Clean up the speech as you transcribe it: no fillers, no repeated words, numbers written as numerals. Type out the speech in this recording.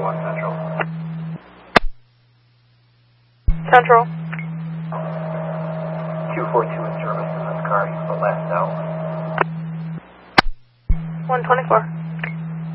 1 Central. Central. 242 in service in this car. But last out. 124.